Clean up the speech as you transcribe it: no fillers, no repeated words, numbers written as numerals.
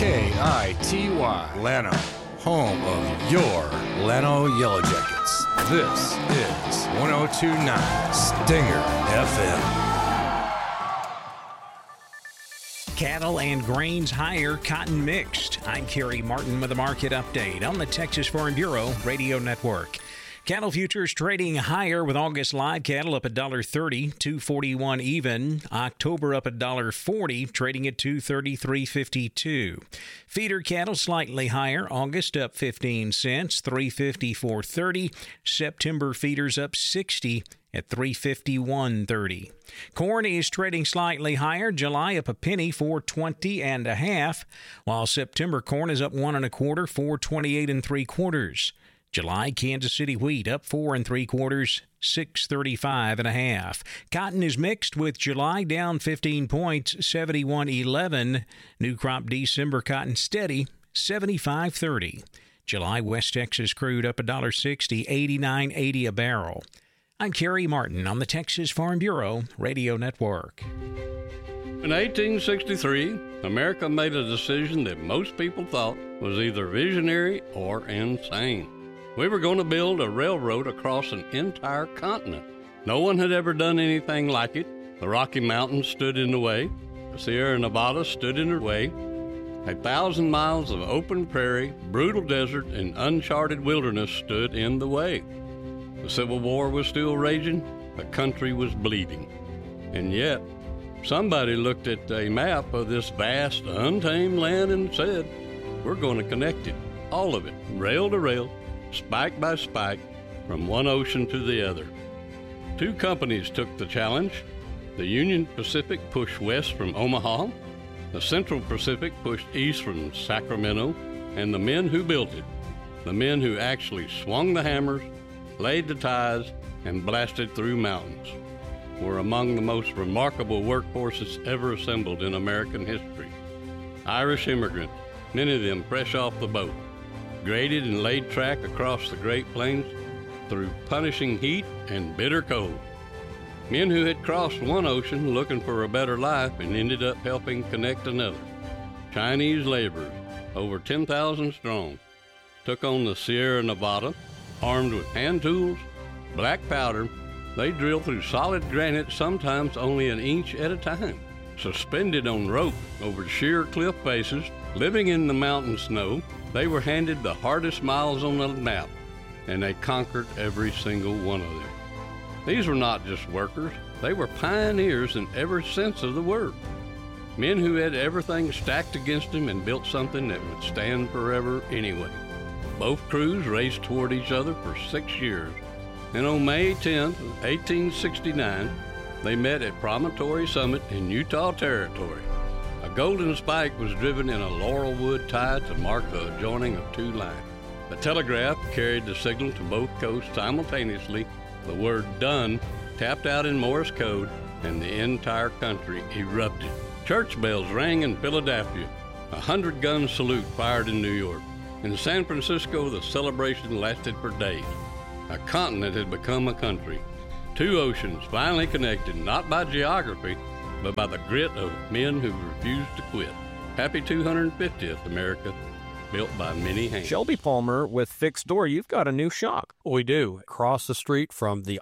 KITY, Llano, home of your Llano Yellow Jackets. This is 102.9 Stinger FM. Cattle and grains higher, cotton mixed. I'm Kerry Martin with a market update on the Texas Farm Bureau Radio Network. Cattle futures trading higher with August live cattle up $1.30, $2.41 even. October up $1.40, trading at $233.52. Feeder cattle slightly higher. August up 15 cents, $354.30. September feeders up 60 at $351.30. Corn is trading slightly higher. July up a penny, $4.20.5, while September corn is up 1 1/4, $4.28 3/4. July Kansas City wheat up 4 3/4, $6.35.5. Cotton is mixed with July down 15 points, $71.11. New crop December cotton steady, $75.30. July West Texas crude up $1.60, $89.80 a barrel. I'm Kerry Martin on the Texas Farm Bureau Radio Network. In 1863, America made a decision that most people thought was either visionary or insane. We were going to build a railroad across an entire continent. No one had ever done anything like it. The Rocky Mountains stood in the way. The Sierra Nevada stood in the way. 1,000 miles of open prairie, brutal desert, and uncharted wilderness stood in the way. The Civil War was still raging. The country was bleeding. And yet, somebody looked at a map of this vast, untamed land and said, we're going to connect it, all of it, rail to rail, spike by spike, from one ocean to the other. Two companies took the challenge. The Union Pacific pushed west from Omaha. The Central Pacific pushed east from Sacramento. And the men who built it, the men who actually swung the hammers, laid the ties, and blasted through mountains, were among the most remarkable workforces ever assembled in American history. Irish immigrants, many of them fresh off the boat, graded and laid track across the Great Plains through punishing heat and bitter cold. Men who had crossed one ocean looking for a better life and ended up helping connect another. Chinese laborers, over 10,000 strong, took on the Sierra Nevada, armed with hand tools, black powder. They drilled through solid granite, sometimes only an inch at a time. Suspended on rope over sheer cliff faces, living in the mountain snow, they were handed the hardest miles on the map, and they conquered every single one of them. These were not just workers, they were pioneers in every sense of the word. Men who had everything stacked against them and built something that would stand forever anyway. Both crews raced toward each other for 6 years, and on May 10, 1869, they met at Promontory Summit in Utah Territory. A golden spike was driven in a laurel wood tie to mark the joining of two lines. The telegraph carried the signal to both coasts simultaneously. The word done tapped out in Morse code, and the entire country erupted. Church bells rang in Philadelphia. 100-gun salute fired in New York. In San Francisco, the celebration lasted for days. A continent had become a country. Two oceans finally connected, not by geography, but by the grit of men who refused to quit. Happy 250th, America, built by many hands. Shelby Palmer with Fixed Door, you've got a new shop. We do. Across the street from the